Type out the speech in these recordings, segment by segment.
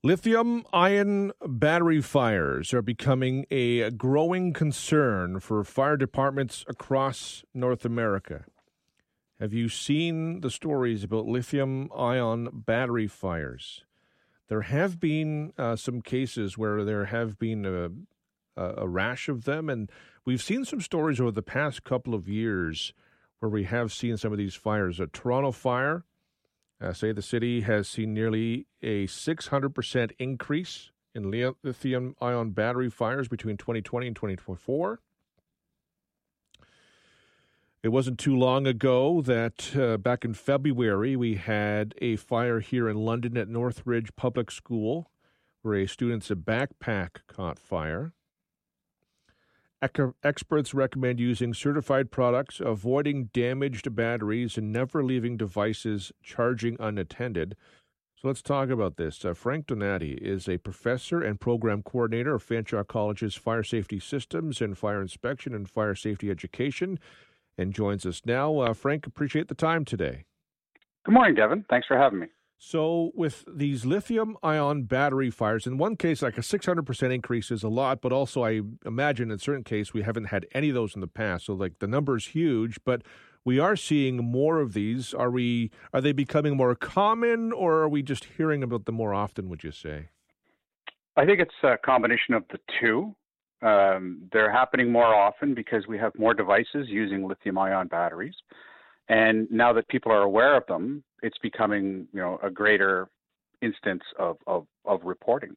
Lithium-ion battery fires are becoming a growing concern for fire departments across North America. Have you seen the stories about lithium-ion battery fires? There have been some cases where there have been a rash of them, and we've seen some stories over the past couple of years where we have seen some of these fires. A Toronto fire, say the city has seen nearly a 600% increase in lithium-ion battery fires between 2020 and 2024. It wasn't too long ago that back in February, we had a fire here in London at Northridge Public School where a student's backpack caught fire. Experts recommend using certified products, avoiding damaged batteries, and never leaving devices charging unattended. So let's talk about this. Frank Donati is a professor and program coordinator of Fanshawe College's Fire Safety Systems and Fire Inspection and Fire Safety Education, and joins us now. Frank, appreciate the time today. Good morning, Devin. Thanks for having me. So with these lithium-ion battery fires, in one case, like a 600% increase is a lot, but also I imagine in certain cases we haven't had any of those in the past. So like the number is huge, but we are seeing more of these. Are they becoming more common, or are we just hearing about them more often, would you say? I think it's a combination of the two. They're happening more often because we have more devices using lithium-ion batteries. And now that people are aware of them, it's becoming, a greater instance of reporting.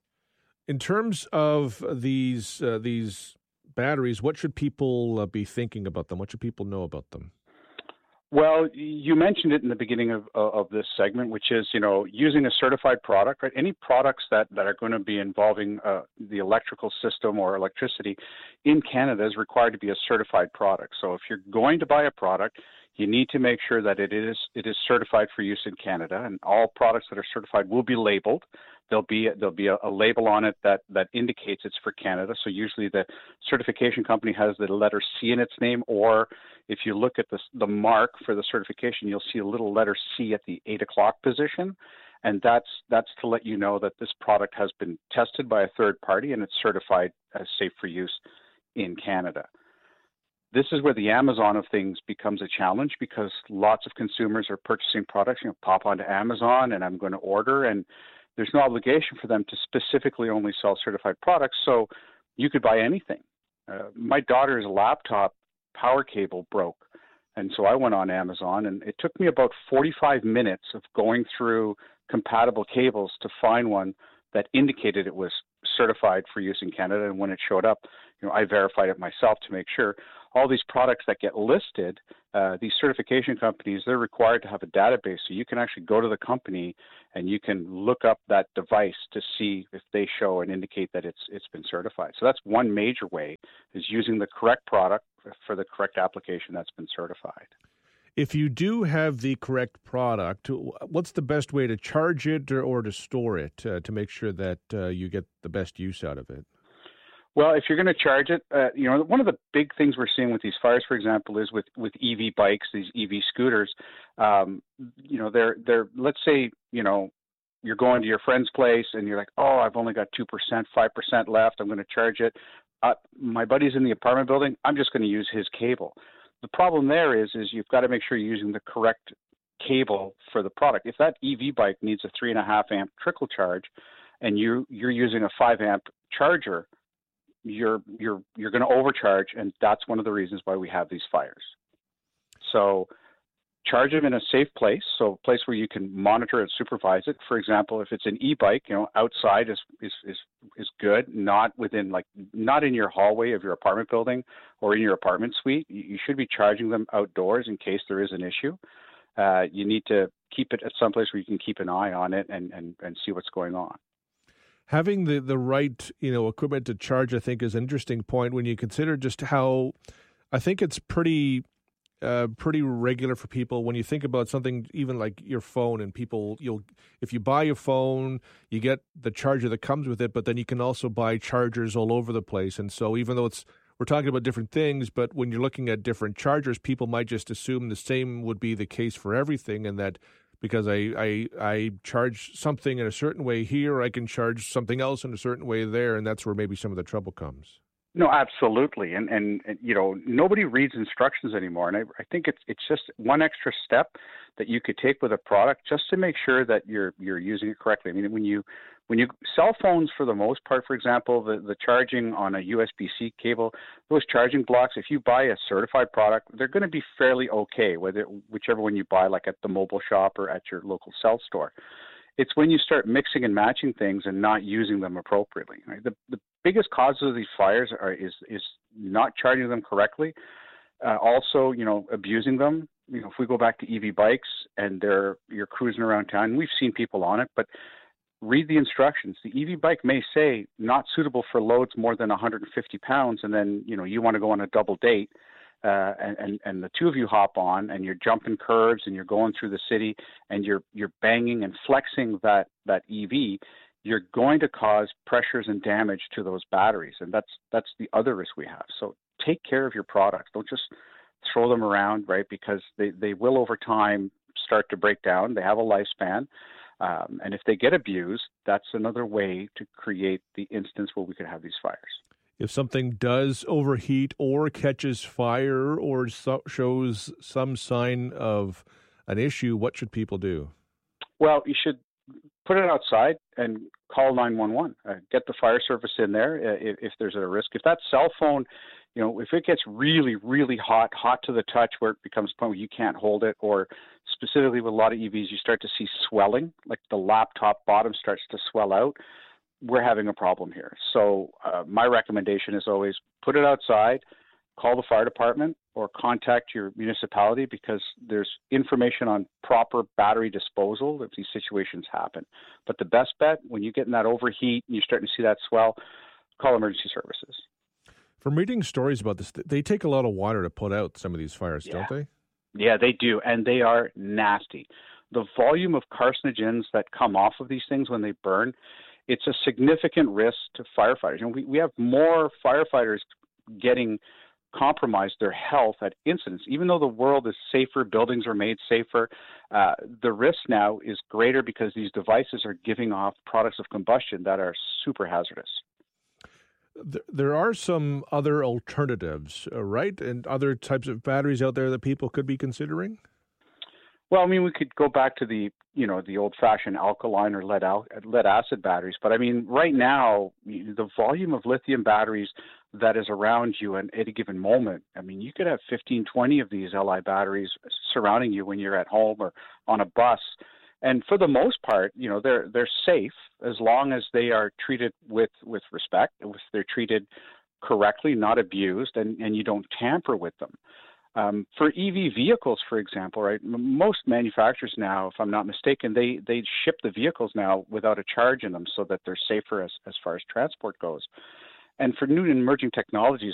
In terms of these batteries, what should people be thinking about them? What should people know about them? Well, you mentioned it in the beginning of this segment, which is, using a certified product, right? Any products that are going to be involving the electrical system or electricity in Canada is required to be a certified product. So if you're going to buy a product, you need to make sure that it is certified for use in Canada, and all products that are certified will be labeled. There'll be a label on it that indicates it's for Canada. So usually the certification company has the letter C in its name, or if you look at the mark for the certification, you'll see a little letter C at the 8 o'clock position, and that's to let you know that this product has been tested by a third party and it's certified as safe for use in Canada. This is where the Amazon of things becomes a challenge because lots of consumers are purchasing products, pop onto Amazon and I'm going to order, and there's no obligation for them to specifically only sell certified products, so you could buy anything. My daughter's laptop power cable broke, and so I went on Amazon, and it took me about 45 minutes of going through compatible cables to find one that indicated it was certified for use in Canada, and when it showed up, I verified it myself to make sure. All these products that get listed, these certification companies, they're required to have a database, so you can actually go to the company and you can look up that device to see if they show and indicate that it's been certified. So that's one major way, is using the correct product for the correct application that's been certified. If you do have the correct product, what's the best way to charge it or to store it to make sure that you get the best use out of it? Well, if you're going to charge it, one of the big things we're seeing with these fires, for example, is with EV bikes, these EV scooters. They're let's say, you're going to your friend's place and you're like, oh, I've only got 2%, 5% left. I'm going to charge it. My buddy's in the apartment building. I'm just going to use his cable. The problem there is you've got to make sure you're using the correct cable for the product. If that EV bike needs a 3.5 amp trickle charge, and you're using a 5 amp charger, you're going to overcharge, and that's one of the reasons why we have these fires. So charge them in a safe place, so a place where you can monitor and supervise it. For example, if it's an e-bike, outside is good, not in your hallway of your apartment building or in your apartment suite. You should be charging them outdoors in case there is an issue. You need to keep it at some place where you can keep an eye on it and see what's going on. Having the right, equipment to charge, I think, is an interesting point when you consider just how I think it's pretty regular for people when you think about something even like your phone, and people, if you buy a phone, you get the charger that comes with it, but then you can also buy chargers all over the place. And so even though we're talking about different things, but when you're looking at different chargers, people might just assume the same would be the case for everything, and that because I charge something in a certain way here, I can charge something else in a certain way there, and that's where maybe some of the trouble comes. No, absolutely, and you know, nobody reads instructions anymore, and I think it's just one extra step that you could take with a product just to make sure that you're using it correctly. I mean, when you cell phones, for the most part, for example, the charging on a USB-C cable, those charging blocks, if you buy a certified product, they're going to be fairly okay, whichever one you buy, like at the mobile shop or at your local cell store. It's when you start mixing and matching things and not using them appropriately. Right? The biggest causes of these fires is not charging them correctly. Also, you know, abusing them. You know, if we go back to EV bikes and you're cruising around town, we've seen people on it, but read the instructions. The EV bike may say not suitable for loads more than 150 pounds, and then, you know, you want to go on a double date. And the two of you hop on and you're jumping curves and you're going through the city and you're banging and flexing that EV, you're going to cause pressures and damage to those batteries. And that's the other risk we have. So take care of your products. Don't just throw them around, right? Because they will over time start to break down. They have a lifespan. And if they get abused, that's another way to create the instance where we could have these fires. If something does overheat or catches fire or shows some sign of an issue, what should people do? Well, you should put it outside and call 911. Get the fire service in there if there's a risk. If that cell phone, you know, if it gets really, really hot to the touch where it becomes a point where you can't hold it, or specifically with a lot of EVs, you start to see swelling, like the laptop bottom starts to swell out, we're having a problem here. So my recommendation is always put it outside, call the fire department, or contact your municipality, because there's information on proper battery disposal if these situations happen. But the best bet, when you get in that overheat and you're starting to see that swell, call emergency services. From reading stories about this, they take a lot of water to put out some of these fires, don't they? Yeah, they do, and they are nasty. The volume of carcinogens that come off of these things when they burn, it's a significant risk to firefighters. And we have more firefighters getting compromised their health at incidents. Even though the world is safer, buildings are made safer, the risk now is greater because these devices are giving off products of combustion that are super hazardous. There are some other alternatives, right? And other types of batteries out there that people could be considering? Well, I mean, we could go back to the old-fashioned alkaline or lead-acid batteries. But, I mean, right now, the volume of lithium batteries that is around you at any given moment, I mean, you could have 15, 20 of these Li batteries surrounding you when you're at home or on a bus. And for the most part, you know, they're safe as long as they are treated with respect, if they're treated correctly, not abused, and you don't tamper with them. For EV vehicles, for example, right, most manufacturers now, if I'm not mistaken, they ship the vehicles now without a charge in them so that they're safer as far as transport goes. And for new and emerging technologies